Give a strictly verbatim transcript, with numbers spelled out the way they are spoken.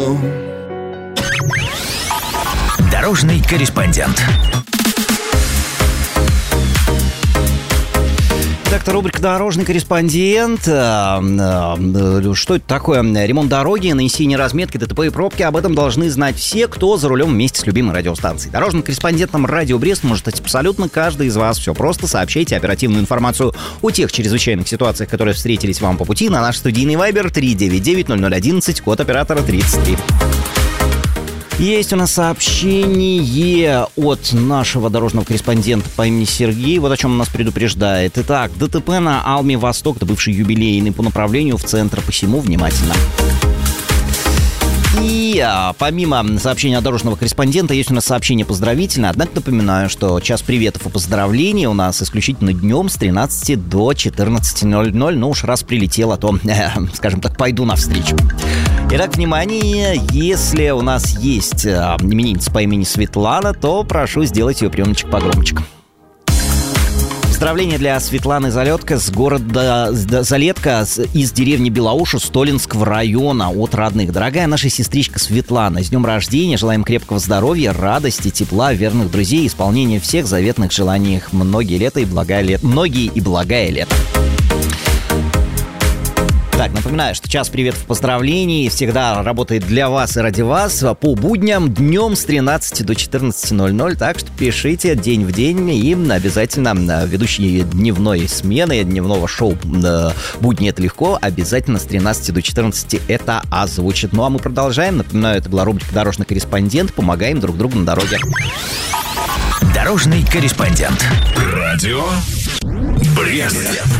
Дорожный корреспондент. Так-то рубрика «Дорожный корреспондент». Что это такое? Ремонт дороги, нанесение разметки, ДТП и пробки. Об этом должны знать все, кто за рулем вместе с любимой радиостанцией. Дорожным корреспондентом «Радио Брест» может стать абсолютно каждый из вас. Все просто. Сообщайте оперативную информацию о тех чрезвычайных ситуациях, которые встретились вам по пути, на наш студийный вайбер три девять девять ноль ноль одиннадцать, код оператора тридцать три. Есть у нас сообщение от нашего дорожного корреспондента по имени Сергей. Вот о чем он нас предупреждает. Итак, ДТП на Алме Восток, это бывший юбилейный, по направлению в центр. Посему внимательно. И а, помимо сообщения от дорожного корреспондента, есть у нас сообщение поздравительное. Однако напоминаю, что час приветов и поздравлений у нас исключительно днем с тринадцати до четырнадцати ноль ноль. Ну уж раз прилетело, то, э, скажем так, пойду навстречу. Итак, внимание, если у нас есть э, именинница по имени Светлана, то прошу сделать ее приемничек погромче. Поздравления для Светланы Залетка с города Залетка из деревни Белоуша Столинского района от родных. Дорогая наша сестричка Светлана, с днем рождения, желаем крепкого здоровья, радости, тепла, верных друзей, исполнения всех заветных желаний. Многие лета и благая лет, многие и благая лето. Так, напоминаю, что час приветов, поздравлений всегда работает для вас и ради вас по будням днем с тринадцати до четырнадцати ноль ноль. Так что пишите день в день и обязательно ведущие дневной смены, дневного шоу «Будни это легко» обязательно с тринадцати до четырнадцати это озвучит. Ну а мы продолжаем. Напоминаю, это была рубрика «Дорожный корреспондент». Помогаем друг другу на дороге. Дорожный корреспондент. Радио Брест.